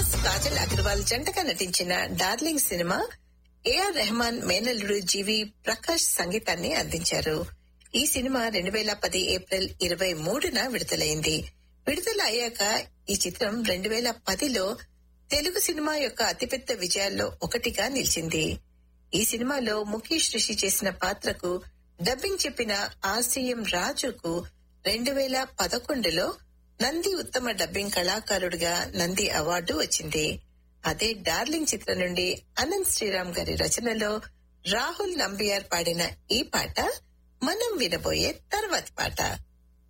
ప్రభాస్, కాజల్ అగర్వాల్ జంటగా నటించిన darling cinema AR Rahman మేనల్లుడు జీవి ప్రకాష్ సంగీతాన్ని అందించారు. ఈ సినిమా 2010 ఏప్రిల్ 23న విడుదలైంది. విడుదల అయ్యాక ఈ చిత్రం 2010లో తెలుగు సినిమా యొక్క అతిపెద్ద విజయాల్లో ఒకటిగా నిలిచింది. ఈ సినిమాలో ముఖేష్ రిషి చేసిన పాత్రకు డబ్బింగ్ చెప్పిన ఆర్సీఎం రాజుకు 2011లో నంది ఉత్తమ డబ్బింగ్ కళాకారుడిగా నంది అవార్డు వచ్చింది. అదే డార్లింగ్ చిత్రం నుండి అనంత్ శ్రీరామ్ గారి రచనలో రాహుల్ నంబియార్ పాడిన ఈ పాట మనం వినబోయే తర్వాతి పాట.